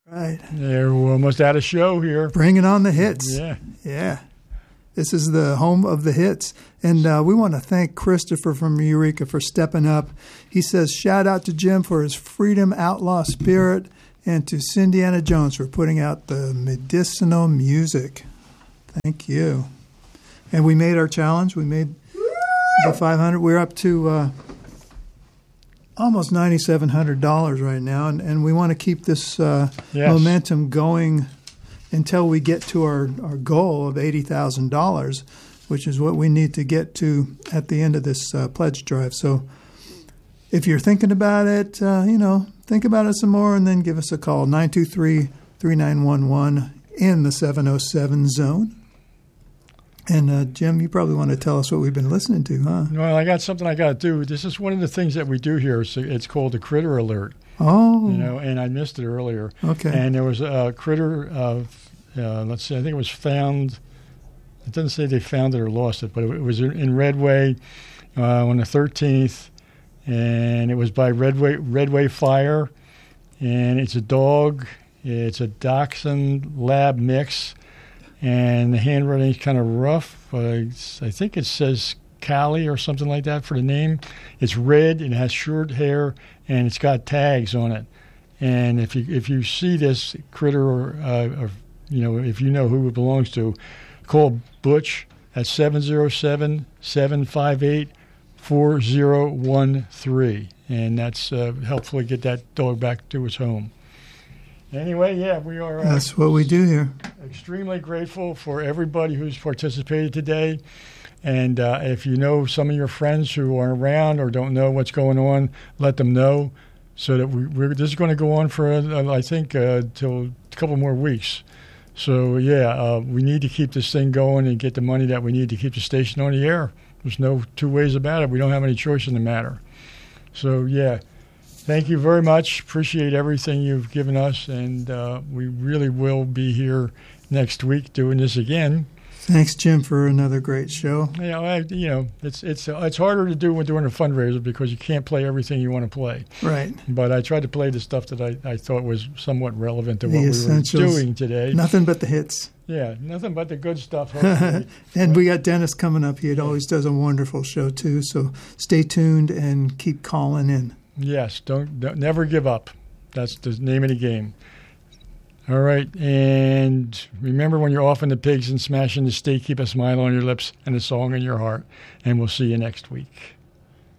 Right. Yeah, we're almost out of show here. Bringing on the hits. Yeah. Yeah. This is the home of the hits. And we want to thank Christopher from Eureka for stepping up. He says, shout out to Jim for his freedom outlaw spirit and to Cindiana Jones for putting out the medicinal music. Thank you. And we made our challenge. We made the 500. We're up to almost $9,700 right now. And we want to keep this momentum going until we get to our goal of $80,000, which is what we need to get to at the end of this pledge drive. So if you're thinking about it, think about it some more and then give us a call, 923-3911 in the 707 zone. And, Jim, you probably want to tell us what we've been listening to, huh? Well, I got something I got to do. This is one of the things that we do here. So it's called the Critter Alert. Oh. And I missed it earlier. Okay. And there was a critter, let's see, I think it was found. It doesn't say they found it or lost it, but it was in Redway on the 13th. And it was by Redway Fire. And it's a dog. It's a Dachshund Lab mix. And the handwriting is kind of rough. I think it says Callie or something like that for the name. It's red and it has short hair and it's got tags on it. And if you see this critter or if you know who it belongs to, call Butch at 707-758-4013, and that's helpful to get that dog back to its home. Anyway, yeah, we are. That's what we do here. Extremely grateful for everybody who's participated today. And if you know some of your friends who are around or don't know what's going on, let them know so that this is going to go on for, I think, till a couple more weeks. So, yeah, we need to keep this thing going and get the money that we need to keep the station on the air. There's no two ways about it. We don't have any choice in the matter. So, yeah. Thank you very much. Appreciate everything you've given us, and we really will be here next week doing this again. Thanks, Jim, for another great show. It's harder to do when doing a fundraiser because you can't play everything you want to play. Right. But I tried to play the stuff that I thought was somewhat relevant to what we were doing today. Nothing but the hits. Yeah, nothing but the good stuff. And we got Dennis coming up. He always does a wonderful show, too. So stay tuned and keep calling in. Yes, don't never give up. That's the name of the game. All right, and remember when you're offing the pigs and smashing the steak, keep a smile on your lips and a song in your heart, and we'll see you next week.